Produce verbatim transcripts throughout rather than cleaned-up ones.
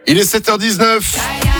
Il est sept heures dix-neuf.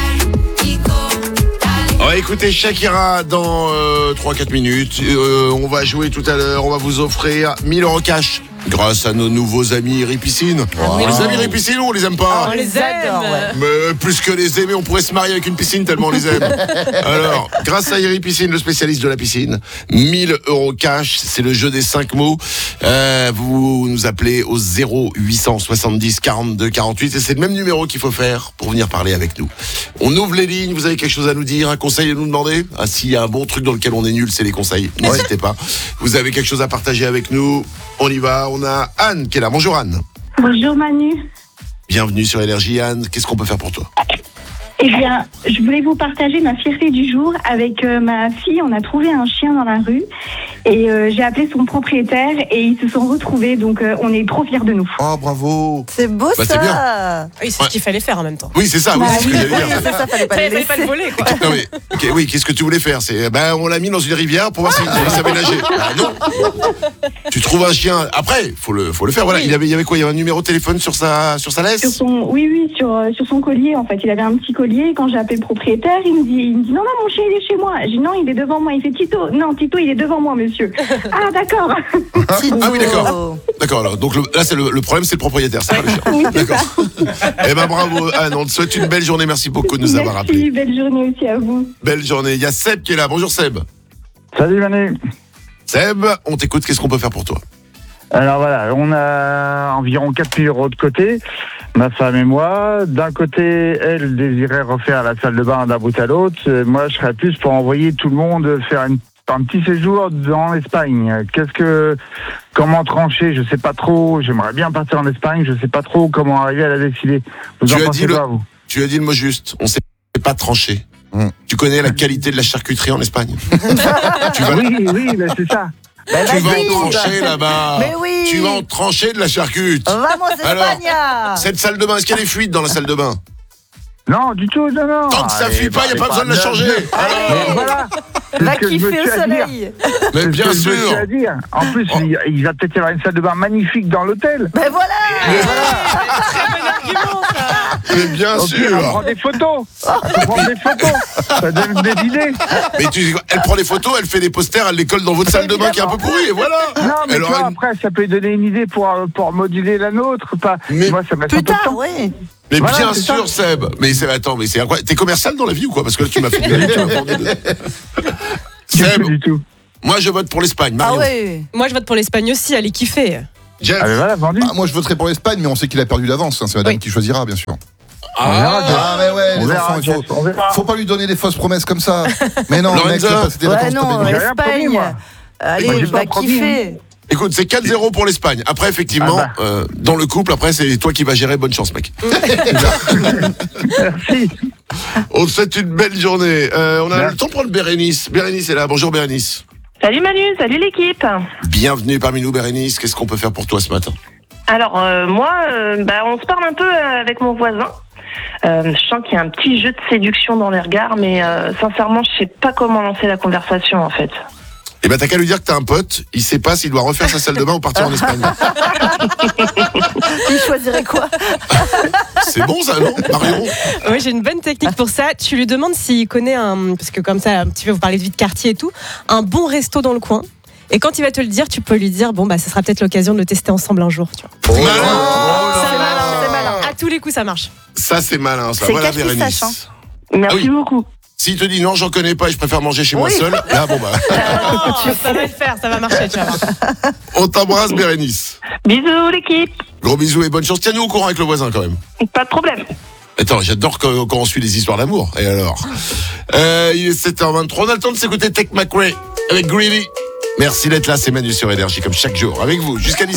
On va écouter Shakira dans euh, trois à quatre minutes. Euh, on va jouer tout à l'heure. On va vous offrir mille euros cash grâce à nos nouveaux amis Ripiscine. Wow. Les amis Ripiscine, on les aime pas. On les adore, ouais. Mais plus que les aimer, on pourrait se marier avec une piscine tellement on les aime. Alors, grâce à Ripiscine, le spécialiste de la piscine, mille euros cash, c'est le jeu des cinq mots. Euh, vous nous appelez au zéro huit cent soixante-dix quarante-deux quarante-huit et c'est le même numéro qu'il faut faire pour venir parler avec nous. On ouvre les lignes, vous avez quelque chose à nous dire, un conseil à nous demander? Ah, s'il y a un bon truc dans lequel on est nul, c'est les conseils. N'hésitez pas. Vous avez quelque chose à partager avec nous? On y va. On a Anne qui est là. Bonjour Anne. Bonjour Manu. Bienvenue sur Énergie Anne. Qu'est-ce qu'on peut faire pour toi? Eh bien, je voulais vous partager ma fierté du jour. Avec euh, ma fille, on a trouvé un chien dans la rue et euh, j'ai appelé son propriétaire et ils se sont retrouvés. Donc, euh, on est trop fiers de nous. Oh, bravo. C'est beau bah, ça. C'est bien. Oui, c'est ouais. ce qu'il fallait faire en même temps. Oui, c'est ça. Oui, bah, c'est ce que oui, j'allais dire. C'est ça, fallait pas, Fallait, les fallait pas le voler, quoi. Non, mais, okay, oui, qu'est-ce que tu voulais faire? C'est, ben, on l'a mis dans une rivière pour voir s'il savait nager. Ah, non. Tu trouves un chien. Après, faut le, faut le faire. Voilà. Oui. Il y avait, il y avait quoi? Il y avait un numéro de téléphone sur sa, sur sa laisse? Sur son, oui, oui, sur, euh, sur son collier, en fait. Il avait un petit collier. Et quand j'ai appelé le propriétaire, il me dit, il me dit non, non, mon chien, il est chez moi. J'ai dit non, il est devant moi. Il fait Tito. Non, Tito, il est devant moi, monsieur. Ah, d'accord. Ah oui, d'accord. D'accord. Alors, donc le, là, c'est le, le problème, c'est le propriétaire. C'est pas le chien. Oui, c'est D'accord. Eh ben, bravo, Anne. On te souhaite une belle journée. Merci beaucoup de nous avoir Merci, appelés. belle journée aussi à vous. Belle journée. Il y a Seb qui est là. Bonjour Seb. Salut Manu. Seb, on t'écoute. Qu'est-ce qu'on peut faire pour toi? Alors voilà, on a environ quatre mille euros de côté, ma femme et moi. D'un côté, elle désirait refaire la salle de bain d'un bout à l'autre. Moi, je serais plus pour envoyer tout le monde faire une, un petit séjour dans l'Espagne. Qu'est-ce que, comment trancher? Je sais pas trop. J'aimerais bien partir en Espagne. Je sais pas trop comment arriver à la décider. Vous Tu en as pensez dit le- quoi, vous? Tu as dit le mot juste. On sait pas trancher. Hum. Tu connais la qualité de la charcuterie en Espagne? Tu vas, Oui, oui, mais c'est ça. Ben, tu vas vas-y. en trancher là-bas. Mais oui. Tu vas en trancher de la charcute. Vamos Alors, España. Cette salle de bain, est-ce qu'il y a des fuites dans la salle de bain? Non, du tout, non, non. Tant que ça Allez, fuit pas, il n'y a bah, pas besoin de la changer. Mais Alors, voilà. C'est Va ce que je me kiffer au suis à dire. soleil. mais C'est bien ce que je me suis sûr. à dire. En plus, Oh. il, il va peut-être y avoir une salle de bain magnifique dans l'hôtel. Ben voilà. Très bon argument, ça. Mais bien Ok, sûr. on prend des photos. On prend des photos. Ça donne des idées. Mais tu, elle prend les photos, elle fait des posters, elle les colle dans votre salle de bain qui est un peu pourrie, et voilà. Non, mais Elle tu aura vois, une- après, ça peut lui donner une idée pour, pour moduler la nôtre. Pas... Mais- Moi, ça me laisse un Plus peu de tard, temps. oui. Mais Voilà, bien c'est sûr, Seb. Mais c'est, attends, mais c'est incroyable. T'es commercial dans la vie ou quoi? Parce que là, tu m'as fait tu m'as vendu de- Seb, Du tout. moi, je vote pour l'Espagne. Ah Marion. oui. Moi, je vote pour l'Espagne aussi, allez kiffer. Jeff. Ah, mais voilà, vendu. Ah, moi je voterai pour l'Espagne, mais on sait qu'il a perdu d'avance. hein, C'est madame Oui. qui choisira, bien sûr. On verra, Jeff. Ah, mais ouais, On les verra, enfants, il faut, Jeff, on verra. faut pas lui donner des fausses promesses comme ça. Mais non, Lorenzo. mec, il va passer des Ouais, vacances non, pas J'ai rien promis, Espagne. moi. Moi, Allez, j'ai va pas promis, kiffer. Écoute, c'est quatre zéro pour l'Espagne. Après, effectivement, Ah bah. euh, dans le couple, après, c'est toi qui vas gérer. Bonne chance, mec. Merci. On te souhaite une belle journée. Euh, on a Merci. le temps de prendre Bérénice. Bérénice est là. Bonjour, Bérénice. Salut Manu, salut l'équipe. Bienvenue parmi nous, Bérénice. Qu'est-ce qu'on peut faire pour toi ce matin? Alors euh, moi, euh, bah, on se parle un peu euh, avec mon voisin. Euh, je sens qu'il y a un petit jeu de séduction dans les regards, mais euh, sincèrement, je sais pas comment lancer la conversation en fait. Eh ben, t'as qu'à lui dire que t'as un pote. Il sait pas s'il doit refaire sa salle de bain ou partir en Espagne. Il choisirait quoi? C'est bon, ça, non, Marion? Oui, j'ai une bonne technique pour ça. Tu lui demandes s'il connaît un, parce que comme ça, un petit peu, vous parlez de vie de quartier et tout, un bon resto dans le coin. Et quand il va te le dire, tu peux lui dire, bon, bah, ça sera peut-être l'occasion de le tester ensemble un jour. Tu vois. Malin. c'est malin, c'est malin. À tous les coups, ça marche. Ça, c'est malin, ça. C'est Voilà, cache qui Bérénice. sache, hein. Merci Ah oui. beaucoup. S'il te dit non, j'en connais pas et je préfère manger chez moi Oui. seul, là, bon, bah, Non, ça va le faire, ça va marcher, tu vas voir. on t'embrasse, Bérénice. Bisous l'équipe. Gros bisous et bonne chance. Tiens-nous au courant avec le voisin, quand même. Pas de problème. Attends, j'adore quand, quand on suit les histoires d'amour. Et alors euh, Il est sept heures vingt-trois. On a le temps de s'écouter Tech McRae avec Greedy. Merci d'être là, c'est Manu sur Énergie, comme chaque jour. Avec vous, jusqu'à dix heures.